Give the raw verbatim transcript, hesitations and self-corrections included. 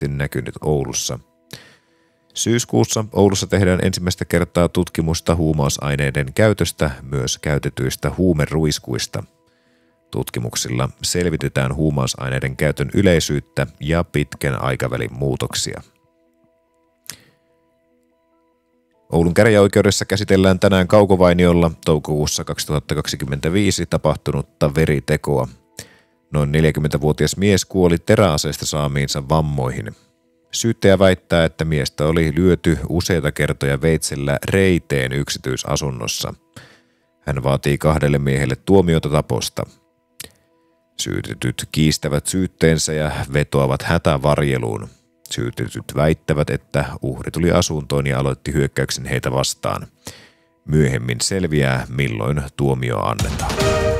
näkynyt Oulussa. Syyskuussa Oulussa tehdään ensimmäistä kertaa tutkimusta huumausaineiden käytöstä, myös käytetyistä huumeruiskuista. Tutkimuksilla selvitetään huumausaineiden käytön yleisyyttä ja pitkän aikavälin muutoksia. Oulun käräjäoikeudessa käsitellään tänään Kaukovainiolla toukokuussa kaksituhattakaksikymmentäviisi tapahtunutta veritekoa. Noin neljäkymmentävuotias mies kuoli teräaseesta saamiinsa vammoihin. Syyttäjä väittää, että miestä oli lyöty useita kertoja veitsellä reiteen yksityisasunnossa. Hän vaatii kahdelle miehelle tuomiota taposta. Syytetyt kiistävät syytteensä ja vetoavat hätävarjeluun. Syytetyt väittävät, että uhri tuli asuntoon ja aloitti hyökkäyksen heitä vastaan. Myöhemmin selviää, milloin tuomio annetaan.